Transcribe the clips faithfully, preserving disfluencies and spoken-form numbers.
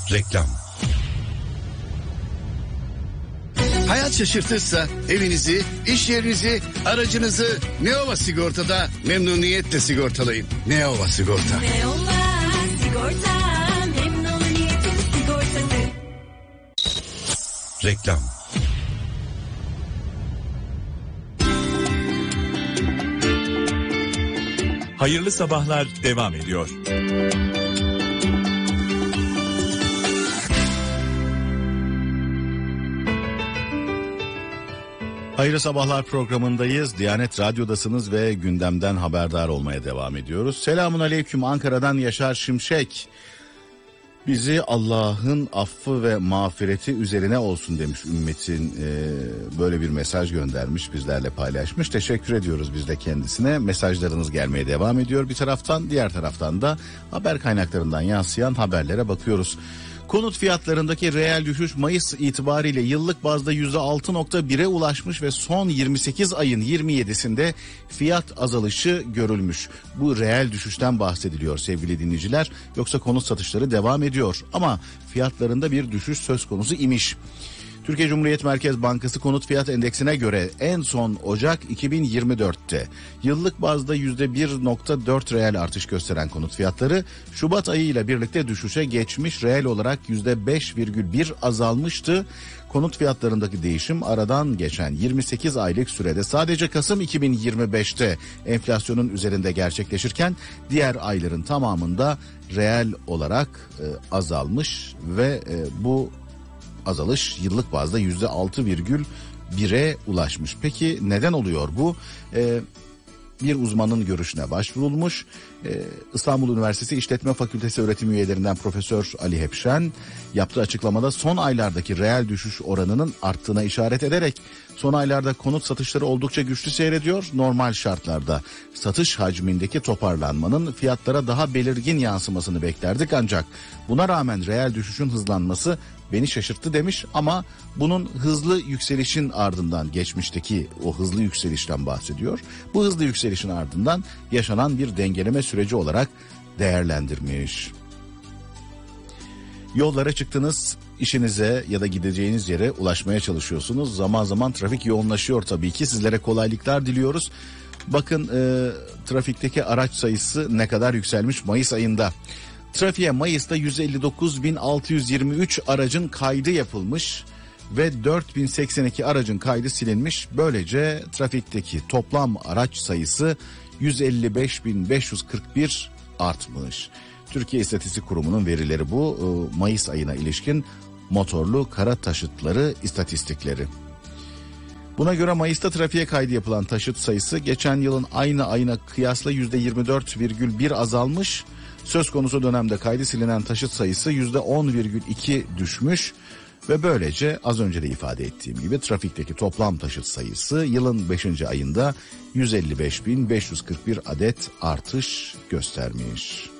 Reklam. Hayat şaşırtırsa evinizi, iş yerinizi, aracınızı Neova Sigorta'da memnuniyetle sigortalayın. Neova Sigorta. Neova Sigorta, memnuniyetin sigortası. Reklam. Hayırlı sabahlar devam ediyor. Hayırlı sabahlar programındayız. Diyanet Radyo'dasınız ve gündemden haberdar olmaya devam ediyoruz. Selamun aleyküm, Ankara'dan Yaşar Şimşek. Bizi Allah'ın affı ve mağfireti üzerine olsun demiş ümmetin, e, böyle bir mesaj göndermiş, bizlerle paylaşmış. Teşekkür ediyoruz biz de kendisine. Mesajlarınız gelmeye devam ediyor bir taraftan, diğer taraftan da haber kaynaklarından yansıyan haberlere bakıyoruz. Konut fiyatlarındaki reel düşüş Mayıs itibariyle yıllık bazda yüzde altı nokta bire ulaşmış ve son yirmi sekiz ayın yirmi yedisinde fiyat azalışı görülmüş. Bu reel düşüşten bahsediliyor sevgili dinleyiciler. Yoksa konut satışları devam ediyor ama fiyatlarında bir düşüş söz konusu imiş. Türkiye Cumhuriyet Merkez Bankası konut fiyat endeksine göre en son Ocak iki bin yirmi dörtte yıllık bazda yüzde bir nokta dört reel artış gösteren konut fiyatları Şubat ayı ile birlikte düşüşe geçmiş, reel olarak yüzde beş virgül bir azalmıştı. Konut fiyatlarındaki değişim aradan geçen yirmi sekiz aylık sürede sadece Kasım iki bin yirmi beşte enflasyonun üzerinde gerçekleşirken diğer ayların tamamında reel olarak e, azalmış ve e, bu azalış yıllık bazda yüzde altı virgül bire ulaşmış. Peki neden oluyor bu? Ee, bir uzmanın görüşüne başvurulmuş. Ee, İstanbul Üniversitesi İşletme Fakültesi öğretim üyelerinden Profesör Ali Hepşen yaptığı açıklamada son aylardaki reel düşüş oranının arttığına işaret ederek son aylarda konut satışları oldukça güçlü seyrediyor. Normal şartlarda satış hacmindeki toparlanmanın fiyatlara daha belirgin yansımasını beklerdik, ancak buna rağmen reel düşüşün hızlanması beni şaşırttı demiş ama bunun hızlı yükselişin ardından, geçmişteki o hızlı yükselişten bahsediyor. Bu hızlı yükselişin ardından yaşanan bir dengeleme süreci olarak değerlendirmiş. Yollara çıktınız, işinize ya da gideceğiniz yere ulaşmaya çalışıyorsunuz. Zaman zaman trafik yoğunlaşıyor tabii ki. Sizlere kolaylıklar diliyoruz. Bakın e, trafikteki araç sayısı ne kadar yükselmiş Mayıs ayında. Trafiğe Mayıs'ta yüz elli dokuz bin altı yüz yirmi üç aracın kaydı yapılmış ve dört bin seksen iki aracın kaydı silinmiş. Böylece trafikteki toplam araç sayısı yüz elli beş bin beş yüz kırk bir artmış. Türkiye İstatistik Kurumu'nun verileri bu. Mayıs ayına ilişkin motorlu kara taşıtları istatistikleri. Buna göre Mayıs'ta trafiğe kaydı yapılan taşıt sayısı geçen yılın aynı ayına kıyasla yüzde yirmi dört virgül bir azalmış. Söz konusu dönemde kaydı silinen taşıt sayısı yüzde on virgül iki düşmüş ve böylece az önce de ifade ettiğim gibi trafikteki toplam taşıt sayısı yılın beşinci ayında yüz elli beş bin beş yüz kırk bir adet artış göstermiş.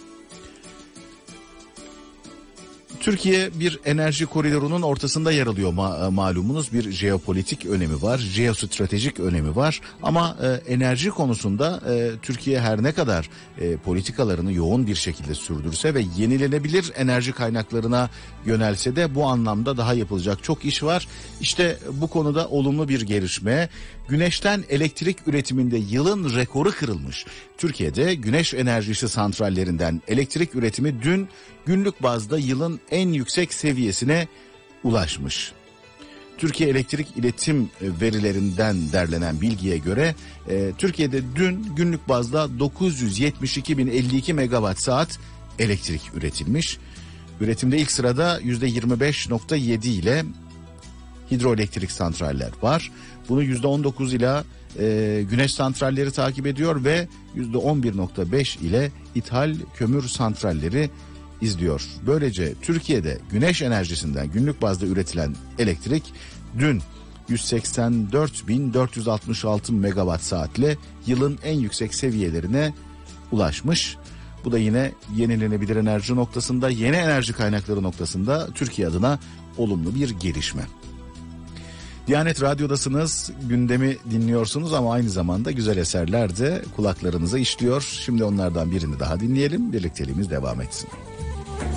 Türkiye bir enerji koridorunun ortasında yer alıyor, Ma- malumunuz bir jeopolitik önemi var, jeostratejik önemi var ama e, enerji konusunda e, Türkiye her ne kadar e, politikalarını yoğun bir şekilde sürdürse ve yenilenebilir enerji kaynaklarına yönelse de bu anlamda daha yapılacak çok iş var. İşte bu konuda olumlu bir gelişme. Güneşten elektrik üretiminde yılın rekoru kırılmış. Türkiye'de güneş enerjisi santrallerinden elektrik üretimi dün günlük bazda yılın en yüksek seviyesine ulaşmış. Türkiye Elektrik İletim verilerinden derlenen bilgiye göre e, Türkiye'de dün günlük bazda dokuz yüz yetmiş iki bin elli iki megawatt saat elektrik üretilmiş. Üretimde ilk sırada yüzde yirmi beş nokta yedi ile hidroelektrik santraller var. Bunu yüzde on dokuz ile e, güneş santralleri takip ediyor ve yüzde on bir nokta beş ile ithal kömür santralleri izliyor. Böylece Türkiye'de güneş enerjisinden günlük bazda üretilen elektrik dün yüz seksen dört bin dört yüz altmış altı megawatt saatle yılın en yüksek seviyelerine ulaşmış. Bu da yine yenilenebilir enerji noktasında, yeni enerji kaynakları noktasında Türkiye adına olumlu bir gelişme. Diyanet Radyo'dasınız, gündemi dinliyorsunuz ama aynı zamanda güzel eserler de kulaklarınıza işliyor. Şimdi onlardan birini daha dinleyelim, birlikteliğimiz devam etsin.